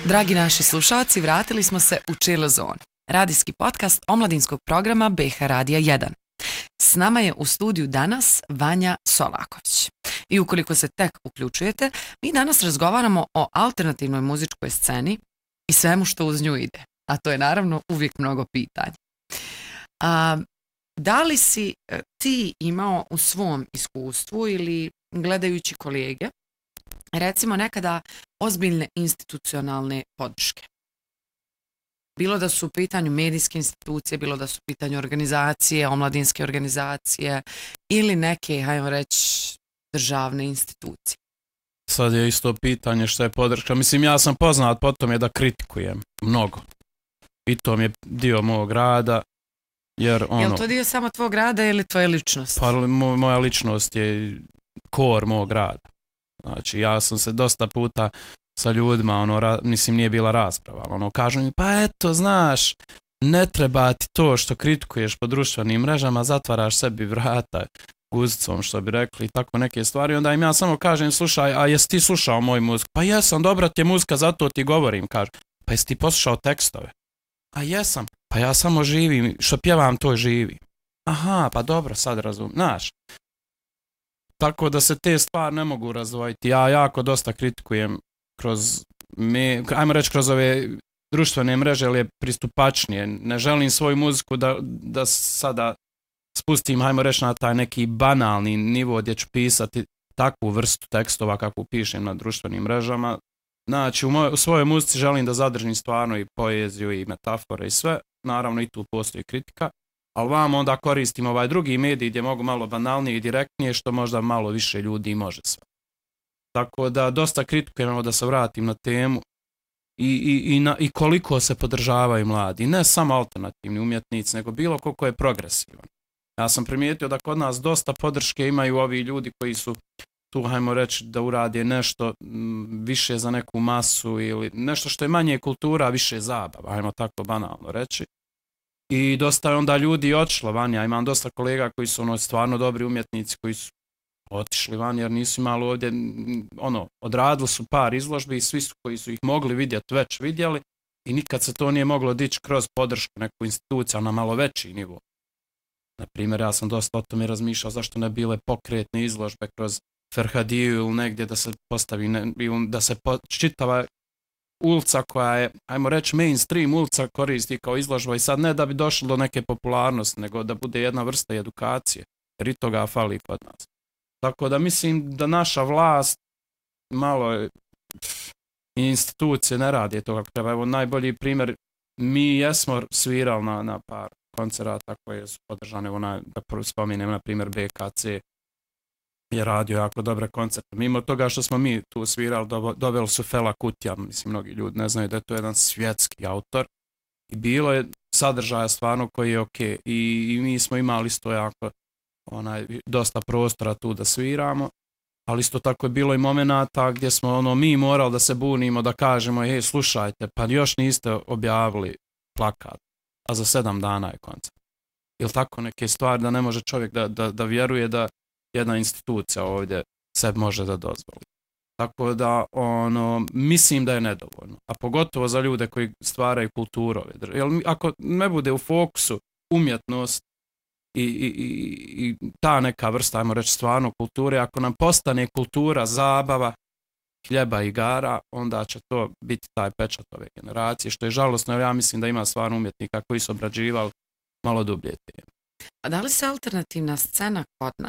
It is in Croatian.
Dragi naši slušalci, vratili smo se u Chill Zone, radijski podcast omladinskog programa BH Radija 1. S nama je u studiju danas Vanja Solaković. I ukoliko se tek uključujete, mi danas razgovaramo o alternativnoj muzičkoj sceni i svemu što uz nju ide. A to je naravno uvijek mnogo pitanja. Da li si ti imao u svom iskustvu ili gledajući kolege, recimo nekada ozbiljne institucionalne podrške? Bilo da su u pitanju medijske institucije, bilo da su u pitanju organizacije, omladinske organizacije ili neke, hajmo reći, državne institucije. Sad je isto pitanje što je podrška. Mislim, ja sam poznat po tome da kritikujem mnogo. I to mi je dio mog rada. Jer je li to dio samo tvog rada ili tvoje ličnosti? Pa moja ličnost je kor mog rada. Znači, ja sam se dosta puta sa ljudima, mislim, nije bila rasprava, kažu mi, pa eto, znaš, ne treba ti to što kritikuješ po društvenim mrežama, zatvaraš sebi vrata guzicom, što bi rekli, i tako neke stvari, onda im ja samo kažem, slušaj, a jesi ti slušao moju muziku? Pa jesam, dobra ti je muzika, zato ti govorim, kažu. Pa jesi ti poslušao tekstove? A jesam, pa ja samo živim, što pjevam to živim. Aha, pa dobro, sad razumijem, znaš. Tako da se te stvari ne mogu razdvojiti. Ja jako dosta kritikujem ajmo reći kroz ove društvene mreže, ali je pristupačnije. Ne želim svoju muziku da sada spustim, ajmo reći, na taj neki banalni nivo gdje ću pisati takvu vrstu tekstova kakvu pišem na društvenim mrežama. Znači, u svojoj muzici želim da zadržim stvarno i poeziju i metafore i sve. Naravno i tu postoji kritika. Ali vam onda koristim ovaj drugi medij gdje mogu malo banalnije i direktnije, što možda malo više ljudi može sve. Tako da dosta kritikujem, da se vratim na temu i koliko se podržavaju mladi. Ne samo alternativni umjetnici, nego bilo ko je progresivan. Ja sam primijetio da kod nas dosta podrške imaju ovi ljudi koji su tu, hajmo reći, da urade nešto više za neku masu ili nešto što je manje kultura, više zabava, hajmo tako banalno reći. I dosta je onda ljudi otišlo van. Ja imam dosta kolega koji su stvarno dobri umjetnici koji su otišli van jer nisu imali ovdje, odradili su par izložbi i svi koji su ih mogli vidjeti već vidjeli i nikad se to nije moglo dići kroz podršku neku instituciju na malo veći nivo. Naprimjer, ja sam dosta o tome razmišljao zašto ne bile pokretne izložbe kroz Ferhadiju ili negdje da se postavi, da se čitava ulica koja je, ajmo reći, mainstream ulica koristi kao izložba i sad ne da bi došlo do neke popularnosti, nego da bude jedna vrsta edukacije, jer i toga fali kod nas. Tako da mislim da naša vlast malo institucije ne radi to kako treba. Evo najbolji primjer, mi jesmo svirali na par koncerata koje su podržane, da spomenem na primjer BKC je radio jako dobre koncerte. Mimo toga što smo mi tu svirali, doveli su Fela Kutija, mislim mnogi ljudi ne znaju da je to jedan svjetski autor i bilo je sadržaja stvarno koji je ok i mi smo imali isto jako dosta prostora tu da sviramo, ali isto tako je bilo i momenata gdje smo mi morali da se bunimo, da kažemo slušajte, pa još niste objavili plakat, a za 7 dana je koncert. Ili tako neke stvari da ne može čovjek da vjeruje da jedna institucija ovdje sebi može da dozvoli. Tako da mislim da je nedovoljno, a pogotovo za ljude koji stvaraju kulturu. Jer ako ne bude u fokusu umjetnost i ta neka vrsta, ajmo reći, stvarno kulture, ako nam postane kultura zabava, hljeba i igara, onda će to biti taj pečat ove generacije, što je žalosno, jer ja mislim da ima stvarno umjetnika koji su obrađivali malo dublje teme. A da li se alternativna scena kod nas